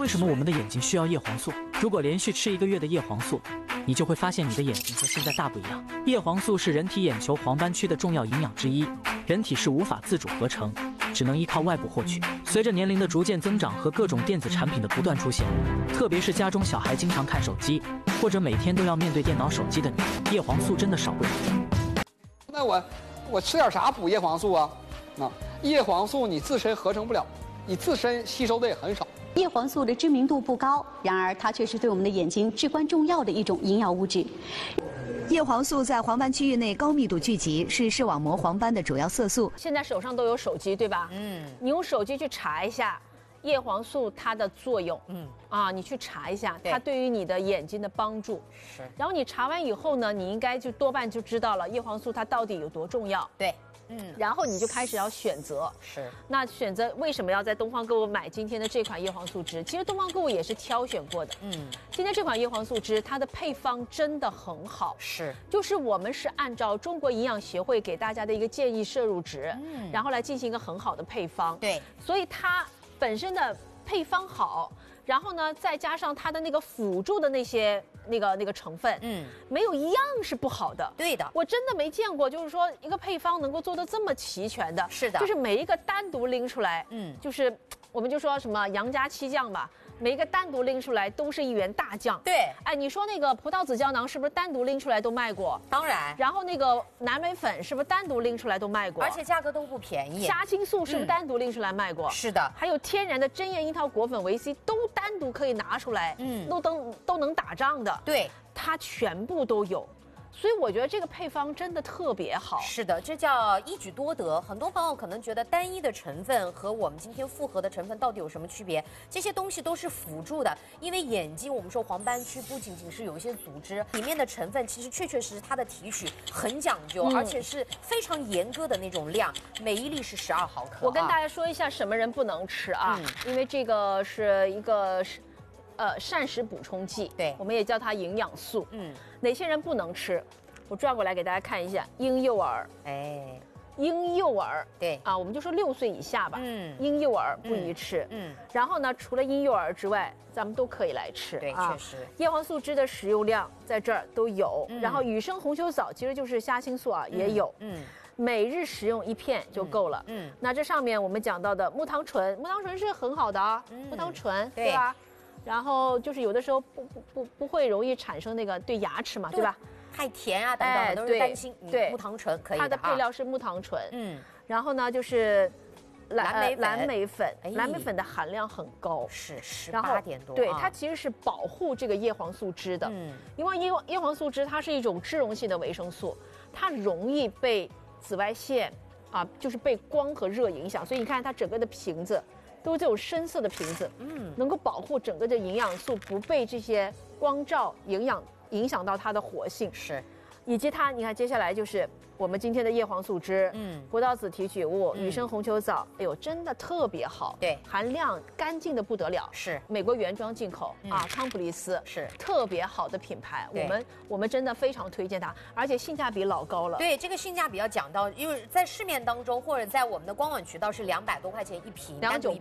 为什么我们的眼睛需要叶黄素？如果连续吃1个月的叶黄素，你就会发现你的眼睛和现在大不一样。叶黄素是人体眼球黄斑区的重要营养之一，人体是无法自主合成，只能依靠外部获取。随着年龄的逐渐增长和各种电子产品的不断出现，特别是家中小孩经常看手机，或者每天都要面对电脑、手机的你，叶黄素真的少不了。 那我吃点啥补叶黄素啊？叶黄素你自身合成不了，你自身吸收的也很少。 叶黄素的知名度不高，然而它却是对我们的眼睛至关重要的一种营养物质。 叶黄素在黄斑区域内高密度聚集，是视网膜黄斑的主要色素。 现在手上都有手机，对吧？你用手机去查一下叶黄素它的作用。你去查一下它对于你的眼睛的帮助。是。然后你查完以后呢，你应该就多半就知道了叶黄素它到底有多重要。对。然后你就开始要选择，是。那选择为什么要在东方购物买今天的这款叶黄素汁？其实东方购物也是挑选过的。今天这款叶黄素汁，它的配方真的很好，是。就是我们是按照中国营养协会给大家的一个建议摄入值，然后来进行一个很好的配方。对。所以它本身的配方好，然后呢，再加上它的那个辅助的那些那个成分，没有一样是不好的。对的，我真的没见过，就是说一个配方能够做得这么齐全的。是的，就是每一个单独拎出来，就是我们就说什么杨家七酱吧。每一个单独拎出来都是一员大将。对，哎，你说那个葡萄籽胶囊是不是单独拎出来都卖过？当然。然后那个蓝莓粉是不是单独拎出来都卖过？而且价格都不便宜。虾青素是不是单独拎出来卖过？是的。还有天然的针叶樱桃果粉维 C 都单独可以拿出来，都能打仗的。对，它全部都有。所以我觉得这个配方真的特别好。是的，这叫一举多得。很多朋友可能觉得单一的成分和我们今天复合的成分到底有什么区别？这些东西都是辅助的，因为眼睛我们说黄斑区不仅仅是有一些组织，里面的成分其实确实它的提取很讲究，而且是非常严格的那种量，每一粒是12毫克。我跟大家说一下什么人不能吃啊，因为这个是一个膳食补充剂，对，我们也叫它营养素。哪些人不能吃？我转过来给大家看一下，婴幼儿，婴幼儿，对啊，我们就说6岁以下吧，婴幼儿不宜吃。然后呢，除了婴幼儿之外，咱们都可以来吃。对，确实，叶黄素汁的食用量在这儿都有，然后雨生红球藻其实就是虾青素啊，也有。每日食用1片就够了。那这上面我们讲到的木糖醇，木糖醇是很好的啊，木糖醇，对吧？然后就是有的时候不会容易产生那个对牙齿嘛，对吧？太甜啊等等，很多人担心。对，木糖醇可以的。它的配料是木糖醇。然后呢就是蓝莓粉，蓝莓粉的含量很高，是18点多。对，它其实是保护这个叶黄素汁的。因为叶黄素汁它是一种脂溶性的维生素，它容易被紫外线就是被光和热影响，所以你看它整个的瓶子。都这种深色的瓶子，能够保护整个的营养素不被这些光照影响到它的活性。是，以及它，你看接下来就是我们今天的叶黄素汁，葡萄籽提取物、雨生红球藻，哎呦，真的特别好，对，含量干净的不得了，是美国原装进口康普利斯是特别好的品牌，我们真的非常推荐它，而且性价比老高了。对，这个性价比要讲到，因为在市面当中或者在我们的官网渠道是200多块钱一瓶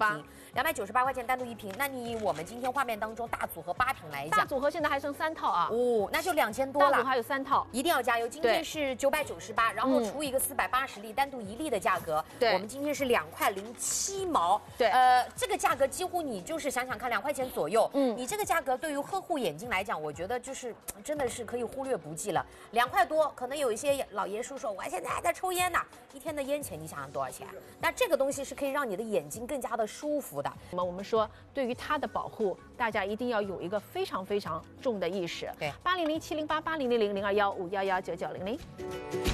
，298块钱单独一瓶。那你以我们今天画面当中大组合8瓶来讲，大组合现在还剩3套啊，那就2000多了，大组合还有3套，一定要加油。今天是998。然后除一个480粒，单独1粒的价格，对，我们今天是2块07毛，对，这个价格几乎你就是想想看2块钱左右，你这个价格对于呵护眼睛来讲，我觉得就是真的是可以忽略不计了。2块多，可能有一些老爷叔说我现在还在抽烟呢，一天的烟钱你想想多少钱？那这个东西是可以让你的眼睛更加的舒服的。那么我们说，对于它的保护，大家一定要有一个非常非常重的意识。对，8007088000215119900。